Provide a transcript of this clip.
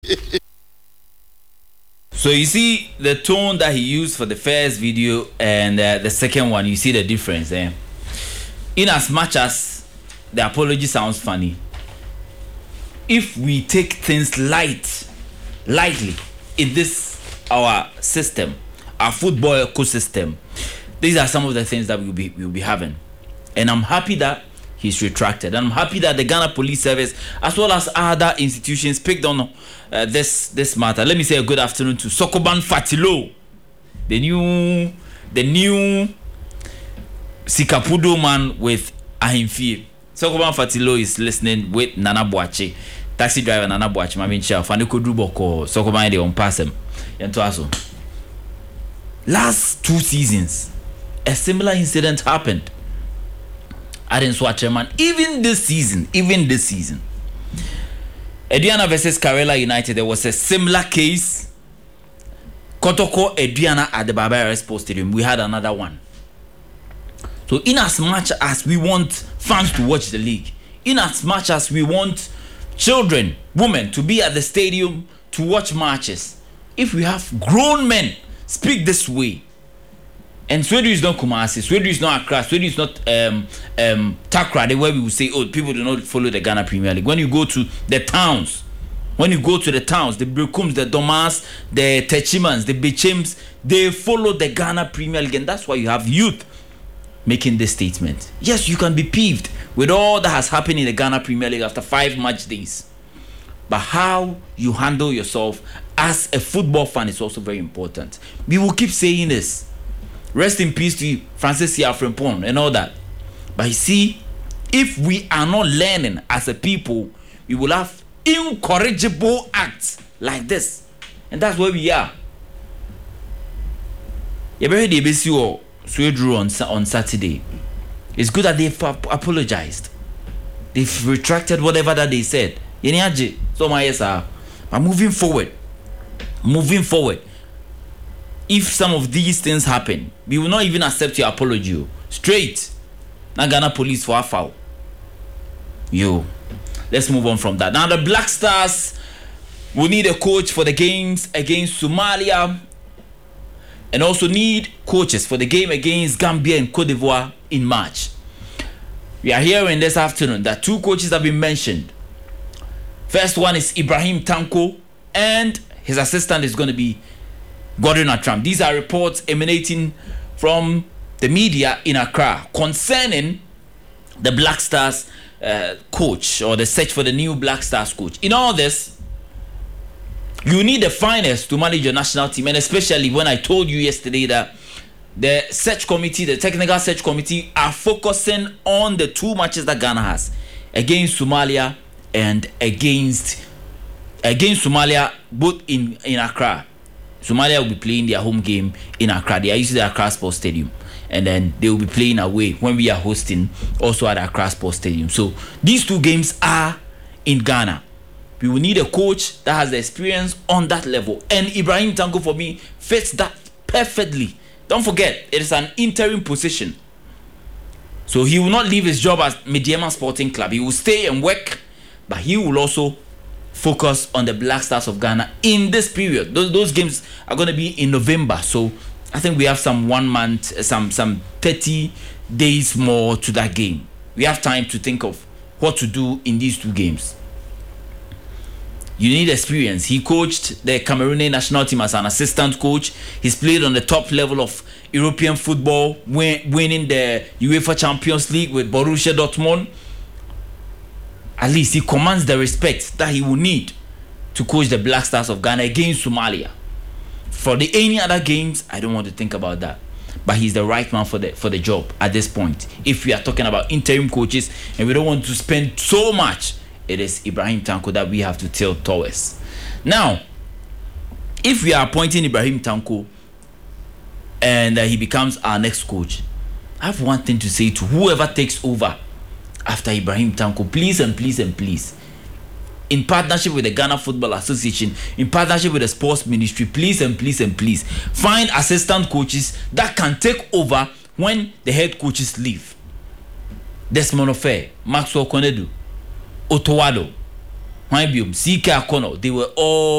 So you see the tone that he used for the first video and the second one, you see the difference. In as much as the apology sounds funny, if we take things lightly in this our system, our football ecosystem, these are some of the things that we'll be having. And I'm happy that he's retracted. And I'm happy that the Ghana Police Service, as well as other institutions, picked on this matter. Let me say a good afternoon to Sokoban Fatilo, the new Sikapudo man with Ahimfie. Sokoban Fatilo is listening with Nana Boache, taxi driver Nana Boache, Mamin Chef, Faniko Druboko, Sokoban de on pass him. Last 2 seasons, a similar incident happened. Aden Swatcherman, even this season, Ediana versus Karela United, there was a similar case. Kotoko Ediana at the Barbara Sports Stadium, we had another one. So in as much as we want fans to watch the league, in as much as we want children, women to be at the stadium to watch matches, if we have grown men speak this way, and Sweden is not Kumasi, Sweden is not Accra, Sweden is not Takra, where we will say, oh, people do not follow the Ghana Premier League. When you go to the towns, the Brikums, the Domas, the Techimans, the Bechims, they follow the Ghana Premier League, and that's why you have youth making this statement. Yes, you can be peeved with all that has happened in the Ghana Premier League after 5 match days, but how you handle yourself as a football fan is also very important. We will keep saying this. Rest in peace to Francis Frimpong and all that. But you see, if we are not learning as a people, we will have incorrigible acts like this. And that's where we are. You heard the BCO Swedru on Saturday. It's good that they've apologized. They've retracted whatever that they said. So my yes are. But moving forward, if some of these things happen, we will not even accept your apology. Straight. Now Ghana Police for a foul. Let's move on from that. Now the Black Stars will need a coach for the games against Somalia, and also need coaches for the game against Gambia and Cote d'Ivoire in March. We are hearing this afternoon that 2 coaches have been mentioned. First one is Ibrahim Tanko, and his assistant is going to be Gordon Atram. These are reports emanating from the media in Accra concerning the Black Stars coach, or the search for the new Black Stars coach. In all this, you need the finest to manage your national team, and especially when I told you yesterday that the search committee, the technical search committee, are focusing on the 2 matches that Ghana has against Somalia and against Somalia, both in Accra. Somalia will be playing their home game in Accra. They are using the Accra Sports Stadium. And then they will be playing away when we are hosting also at Accra Sports Stadium. So these 2 games are in Ghana. We will need a coach that has the experience on that level. And Ibrahim Tanko, for me, fits that perfectly. Don't forget, it is an interim position. So he will not leave his job at Mediema Sporting Club. He will stay and work, but he will also focus on the Black Stars of Ghana in this period. Those games are going to be in November, so I think we have some 1 month, some 30 days more to that game. We have time to think of what to do in these 2 games. You need experience. He coached the Cameroonian national team as an assistant coach. He's played on the top level of European football, winning the UEFA Champions League with Borussia Dortmund. At least he commands the respect that he will need to coach the Black Stars of Ghana against Somalia. For any other games, I don't want to think about that. But he's the right man for the job at this point. If we are talking about interim coaches and we don't want to spend so much, it is Ibrahim Tanko that we have to tilt towards. Now, if we are appointing Ibrahim Tanko and he becomes our next coach, I have one thing to say to whoever takes over after Ibrahim Tanko. Please and please and please, in partnership with the Ghana Football Association, in partnership with the Sports Ministry, please and please and please, find assistant coaches that can take over when the head coaches leave. Desmond Ofe, Maxwell Konedu, Otowado, Why be CK Akono? They were all